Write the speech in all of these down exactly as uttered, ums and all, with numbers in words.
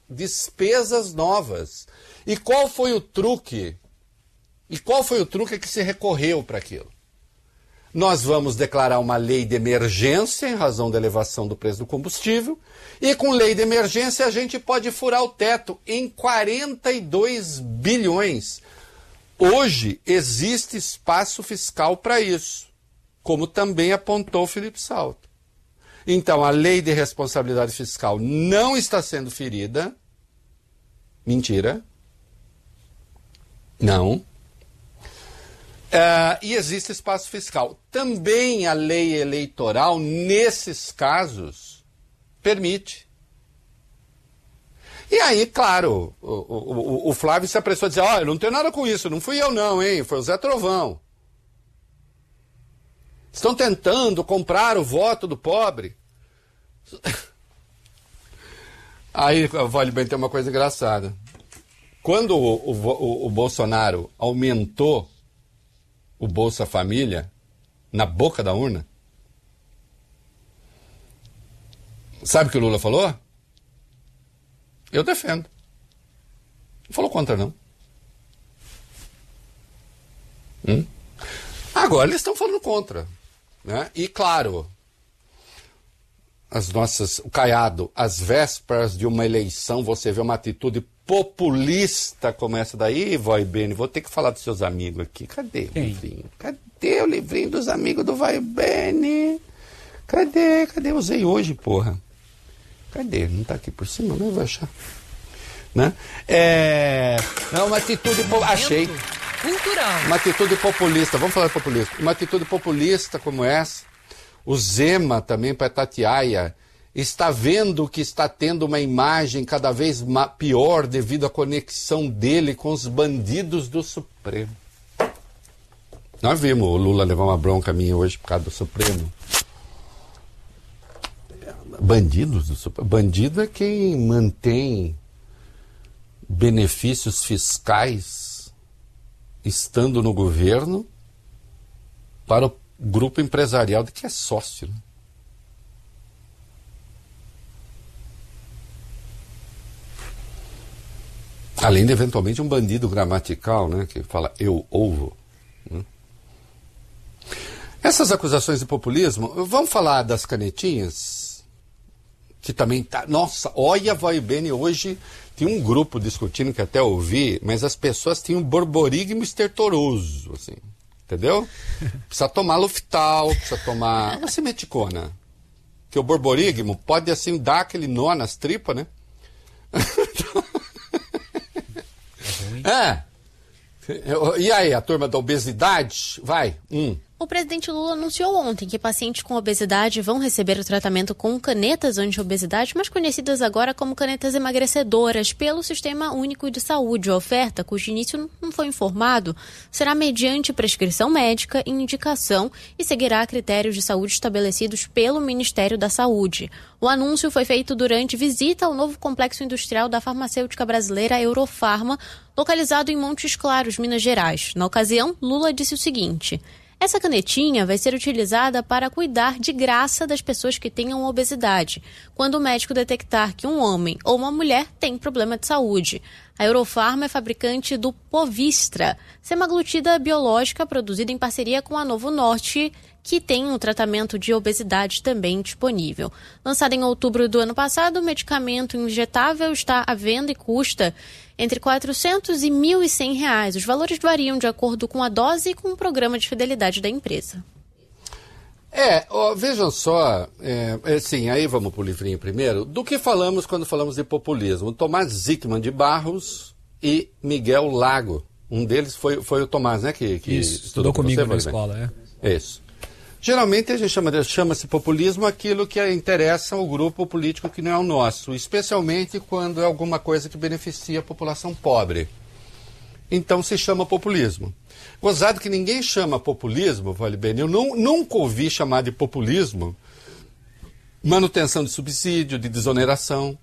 despesas novas. E qual foi o truque? E qual foi o truque que se recorreu para aquilo? Nós vamos declarar uma lei de emergência em razão da elevação do preço do combustível, e com lei de emergência a gente pode furar o teto em quarenta e dois bilhões. Hoje existe espaço fiscal para isso, como também apontou o Felipe Salto. Então, a lei de responsabilidade fiscal não está sendo ferida. Mentira. Não. Uh, e existe espaço fiscal. Também a lei eleitoral, nesses casos, permite. E aí, claro, o, o, o Flávio se apressou a dizer, ó, oh, eu não tenho nada com isso, não fui eu não, hein, foi o Zé Trovão. Estão tentando comprar o voto do pobre. Aí, vale bem ter uma coisa engraçada. Quando o, o, o, o Bolsonaro aumentou o Bolsa Família na boca da urna, sabe o que o Lula falou? Eu defendo. Não falou contra, não. Hum? Agora eles estão falando contra. Né? E, claro, as nossas, o Caiado, às vésperas de uma eleição, você vê uma atitude populista como essa daí, Vai Bene, vou ter que falar dos seus amigos aqui. Cadê o livrinho? Cadê o livrinho dos amigos do Vai Bene? Cadê? Cadê? Eu usei hoje, porra. Cadê? Não tá aqui por cima, não vou achar. Né? É... Não, uma atitude... Achei. Cultural. Uma atitude populista. Vamos falar de populista. Uma atitude populista como essa. O Zema também, para Tatiaia, está vendo que está tendo uma imagem cada vez pior devido à conexão dele com os bandidos do Supremo. Nós vimos o Lula levar uma bronca minha hoje por causa do Supremo. Bandidos do Supremo. Bandido é quem mantém benefícios fiscais estando no governo para o grupo empresarial de que é sócio. Né? Além de, eventualmente, um bandido gramatical, né, que fala eu ovo. Né? Essas acusações de populismo, vamos falar das canetinhas, que também tá... Nossa, olha, Vai Bene, hoje tem um grupo discutindo, que até ouvi, mas as pessoas tinham um borborigmo estertoroso, assim, entendeu? Precisa tomar Luftal, precisa tomar... Uma semeticona. Que o borborigmo pode, assim, dar aquele nó nas tripas, né? É. E aí, a turma da obesidade? Vai. Hum. O presidente Lula anunciou ontem que pacientes com obesidade vão receber o tratamento com canetas anti-obesidade, mais conhecidas agora como canetas emagrecedoras, pelo Sistema Único de Saúde. A oferta, cujo início não foi informado, será mediante prescrição médica e indicação e seguirá critérios de saúde estabelecidos pelo Ministério da Saúde. O anúncio foi feito durante visita ao novo complexo industrial da farmacêutica brasileira Eurofarma, localizado em Montes Claros, Minas Gerais. Na ocasião, Lula disse o seguinte: essa canetinha vai ser utilizada para cuidar de graça das pessoas que tenham obesidade, quando o médico detectar que um homem ou uma mulher tem problema de saúde. A Eurofarma é fabricante do Povistra, semaglutida biológica produzida em parceria com a Novo Norte, que tem um tratamento de obesidade também disponível. Lançado em outubro do ano passado, o medicamento injetável está à venda e custa entre quatrocentos e mil e cem reais. Os valores variam de acordo com a dose e com o programa de fidelidade da empresa. É, ó, vejam só, é, assim, aí vamos para o livrinho primeiro, do que falamos quando falamos de populismo. Tomás Zickman de Barros e Miguel Lago. Um deles foi, foi o Tomás, né? Que, que Isso, estudou, estudou comigo você, na escola, é. Isso. Geralmente a gente chama, chama-se populismo aquilo que interessa ao grupo político que não é o nosso, especialmente quando é alguma coisa que beneficia a população pobre. Então se chama populismo. Gozado que ninguém chama populismo, Vale Bene, eu não, nunca ouvi chamar de populismo manutenção de subsídio, de desoneração.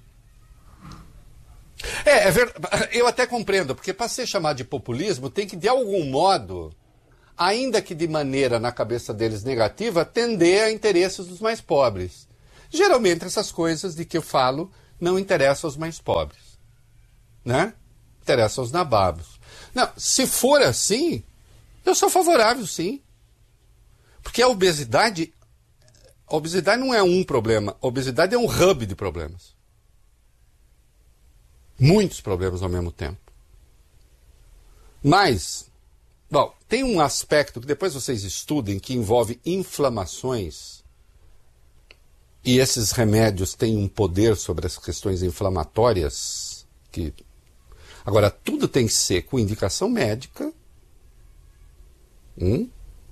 É, é verdade, eu até compreendo, porque para ser chamado de populismo tem que, de algum modo, ainda que de maneira, na cabeça deles, negativa, atender a interesses dos mais pobres. Geralmente essas coisas de que eu falo não interessa aos mais pobres, né? Interessa aos nababos. Não, se for assim, eu sou favorável, sim. Porque a obesidade, a obesidade não é um problema, a obesidade é um hub de problemas. Muitos problemas ao mesmo tempo. Mas, bom, tem um aspecto que depois vocês estudem que envolve inflamações. E esses remédios têm um poder sobre as questões inflamatórias. Que... Agora, tudo tem que ser com indicação médica. Hum?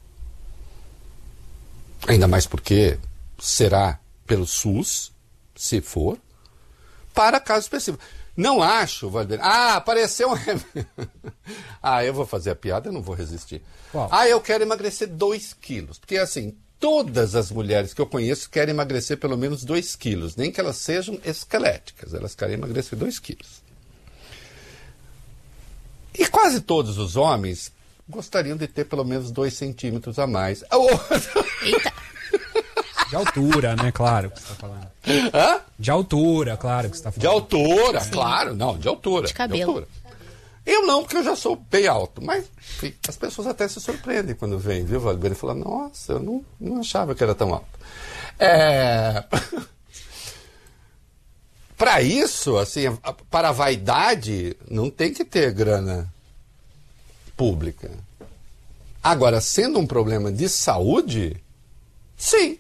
Ainda mais porque será pelo SUS, se for, para casos específicos. Não acho, Valdir. Ah, apareceu um remédio. Ah, eu vou fazer a piada, eu não vou resistir. Qual? Ah, eu quero emagrecer dois quilos. Porque assim, todas as mulheres que eu conheço querem emagrecer pelo menos dois quilos. Nem que elas sejam esqueléticas, elas querem emagrecer dois quilos. E quase todos os homens gostariam de ter pelo menos dois centímetros a mais. Eita! De altura, né? Claro que você está falando. Hã? De altura, claro que você está falando. De altura, Sim. claro. Não, de altura. De cabelo. De altura. Eu não, porque eu já sou bem alto. Mas enfim, as pessoas até se surpreendem quando vêm, viu, Valdir? E falam, nossa, eu não, não achava que era tão alto. É... Para isso, assim, para a vaidade, não tem que ter grana pública. Agora, sendo um problema de saúde, sim.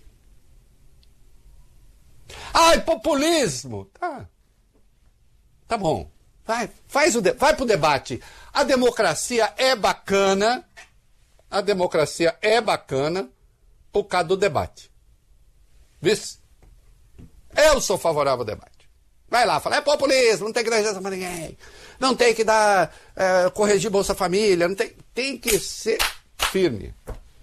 Ai, populismo! Tá. Tá bom. Vai, faz o de... vai pro debate. A democracia é bacana. A democracia é bacana por causa do debate. Viu? Eu sou favorável ao debate. Vai lá, fala, é populismo, não tem que dar injeção pra ninguém. Não tem que dar, é, corrigir Bolsa Família, não tem, tem que ser firme.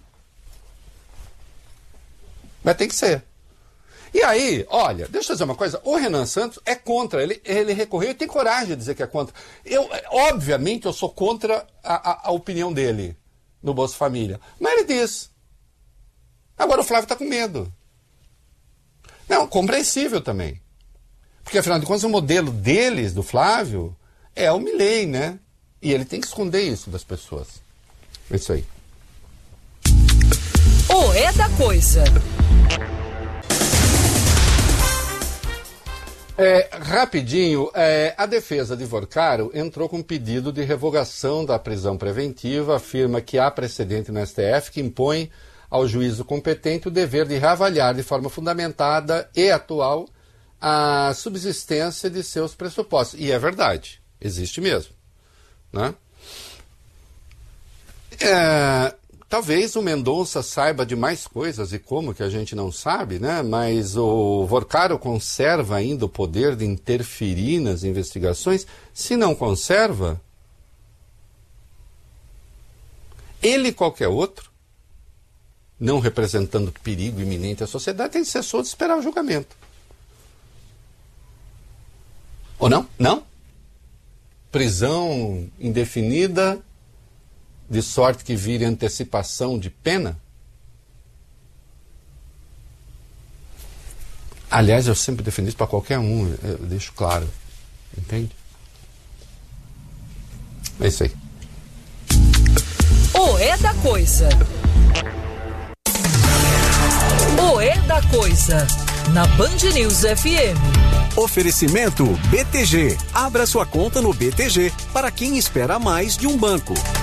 Mas tem que ser. E aí, olha, deixa eu dizer uma coisa, o Renan Santos é contra, ele, ele recorreu e tem coragem de dizer que é contra. Eu, obviamente, eu sou contra a, a, a opinião dele no Bolsa Família. Mas ele diz. Agora o Flávio está com medo. Não, compreensível também. Porque, afinal de contas, o modelo deles, do Flávio, é o Milei, né? E ele tem que esconder isso das pessoas. É isso aí. O É da Coisa. É, rapidinho, é, a defesa de Vorcaro entrou com um pedido de revogação da prisão preventiva, afirma que há precedente no S T F que impõe ao juízo competente o dever de reavaliar de forma fundamentada e atual a subsistência de seus pressupostos. E é verdade, existe mesmo. Né? É, talvez o Mendonça saiba de mais coisas e como que a gente não sabe, né? Mas o Vorcaro conserva ainda o poder de interferir nas investigações. Se não conserva, ele e qualquer outro, não representando perigo iminente à sociedade, tem que ser solto e esperar o julgamento. Ou não? Não? Prisão indefinida, de sorte que vire antecipação de pena? Aliás, eu sempre defendi isso para qualquer um, eu deixo claro. Entende? É isso aí. O É da Coisa. O É da Coisa. Na Band News F M. Oferecimento B T G. Abra sua conta no B T G para quem espera mais de um banco.